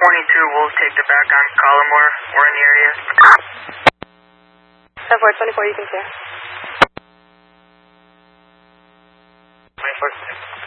Wolf, take the back on Collimore. We're in the area. 7-4, 24, you can clear. 24.